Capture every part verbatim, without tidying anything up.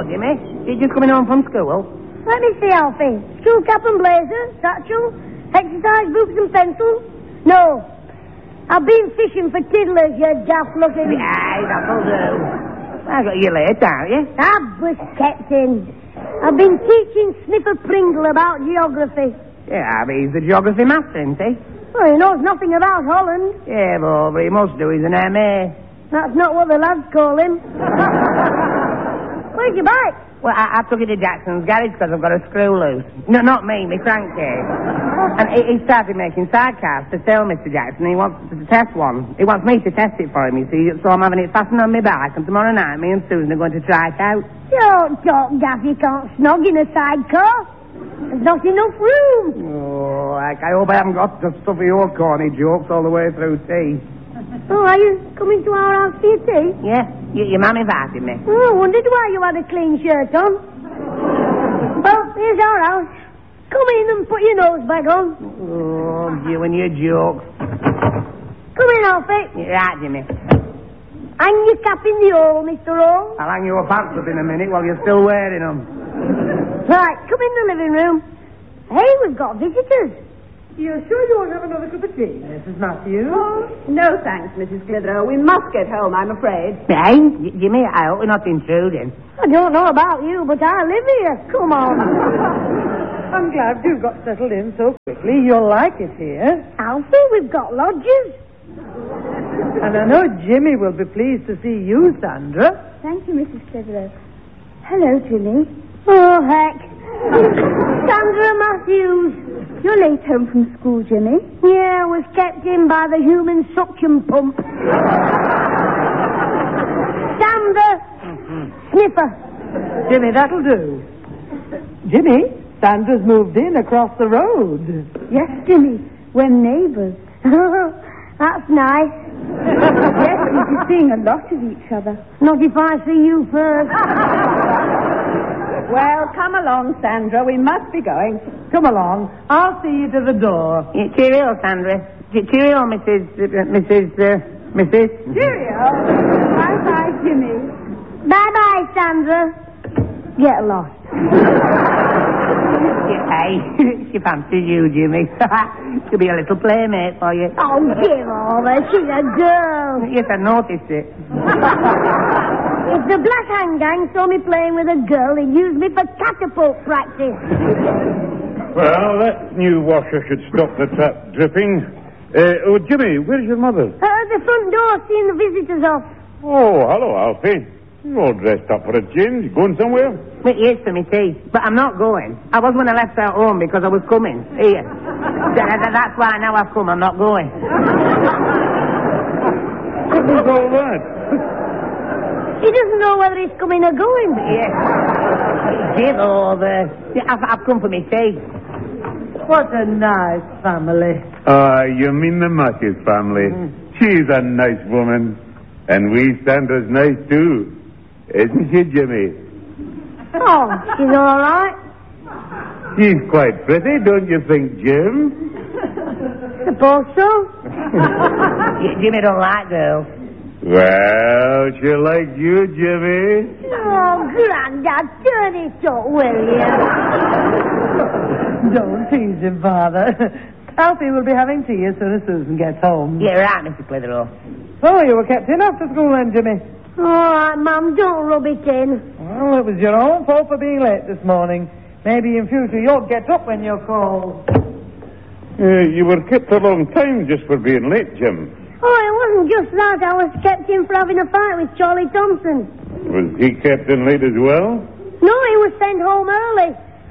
Jimmy. You just coming home from school? Let me see, Alfie. School cap and blazer, satchel, exercise boots and pencils. No. I've been fishing for tiddlers, you daft-looking... Yeah, that'll do. I got you late, aren't you? I was kept in. I've been teaching Sniffer Pringle about geography. Yeah, but he's the geography master, isn't he? Well, he knows nothing about Holland. Yeah, but he must do. He's an M A. That's not what the lads call him. Where's your bike? Well, I, I took it to Jackson's garage because I've got a screw loose. No, not me, my crankcase. And he, he started making sidecars to sell, Mister Jackson. He wants to test one. He wants me to test it for him, you see. So I'm having it fastened on my bike, and tomorrow night me and Susan are going to try it out. Don't talk, Gaff. You can't snog in a sidecar. There's not enough room. Oh, I, I hope I haven't got to stuff of your corny jokes all the way through tea. Oh, are you coming to our house for your tea? Yeah, you, your mum invited me. Oh, I wondered why you had a clean shirt on. Well, here's our house. Come in and put your nose back on. Oh, you and your jokes. Come in, Alfie. You're right, Jimmy. Hang your cap in the hole, Mister Hall. I'll hang your pants up in a minute while you're still wearing them. Right, come in the living room. Hey, we've got visitors. You're sure you won't have another cup of tea, Missus Matthews? Oh, no, thanks, Missus Clitheroe. We must get home, I'm afraid. Hey, Jimmy, I hope we're not intruding. I don't know about you, but I live here. Come on. I'm glad you got settled in so quickly. You'll like it here. Alfie, we've got lodgers. And I know Jimmy will be pleased to see you, Sandra. Thank you, Missus Clitheroe. Hello, Jimmy. Oh, heck. Sandra Matthews. You're late home from school, Jimmy. Yeah, was kept in by the human suction pump. Sandra. Mm-hmm. Sniffer. Jimmy, that'll do. Jimmy, Sandra's moved in across the road. Yes, Jimmy. We're neighbors. That's nice. Yes, we'll be seeing a lot of each other. Not if I see you first. Well, come along, Sandra. We must be going. Come along. I'll see you to the door. Yeah, cheerio, Sandra. Che- cheerio, Missus Uh, Missus Uh, Missus Cheerio. Bye-bye, Jimmy. Bye-bye, Sandra. Get lost. Hey, she fancies you, Jimmy. She'll be a little playmate for you. Oh, give over. She's a girl. Yes, I noticed it. If the Black Hand Gang saw me playing with a girl, they'd use me for catapult practice. Well, that new washer should stop the tap dripping. Uh, oh, Jimmy, where's your mother? Uh, at the front door, seeing the visitors off. Oh, hello, Alfie. You're all dressed up for a change. Going somewhere? But yes, for me tea. But I'm not going. I was when I left out home because I was coming. Here. That, that, that's why now I've come. I'm not going. What was all that? He doesn't know whether he's coming or going. Yes. Give over. Yeah, I've, I've come for me tea. What a nice family. Ah, uh, you mean the Matthews family. Mm. She's a nice woman. And we Sandra's nice, too. Isn't she, Jimmy? Oh, she's all right. She's quite pretty, don't you think, Jim? Suppose so. Jimmy don't like girls. Well, she likes you, Jimmy. Oh, Grandad, turn it up, will you? Don't tease him, Father. Alfie will be having tea as soon as Susan gets home. Yeah, right, Mister Clitheroe. Oh, you were kept in after school then, Jimmy? All right, Mum, don't rub it in. Well, it was your own fault for being late this morning. Maybe in future you'll get up when you're called. Uh, you were kept a long time just for being late, Jim. Oh, it wasn't just that. I was kept in for having a fight with Charlie Thompson. Was he kept in late as well? No, he was sent home early.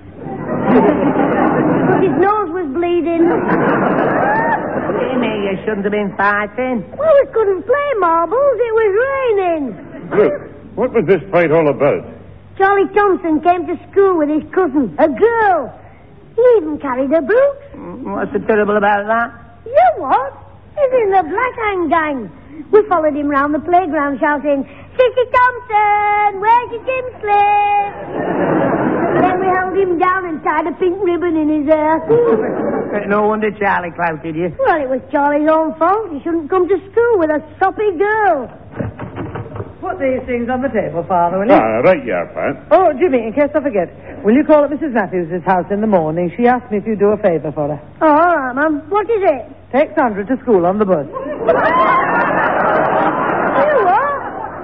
His nose was bleeding. Jimmy, you shouldn't have been fighting. Well, we couldn't play marbles. It was raining. Look, what was this fight all about? Charlie Thompson came to school with his cousin, a girl. He even carried a brooch. What's so terrible about that? You what? He's in the Black Hand Gang. We followed him round the playground shouting, Sissy Thompson, where's your gym slip? Then we held him down and tied a pink ribbon in his hair. No wonder Charlie clouted you. Well, it was Charlie's own fault. He shouldn't come to school with a soppy girl. Put these things on the table, Father, will you? Ah, right, yeah, Pat. Oh, Jimmy, in case I forget, will you call at Missus Matthews' house in the morning? She asked me if you'd do a favour for her. Oh, all right, Mum. What is it? Take Sandra to school on the bus.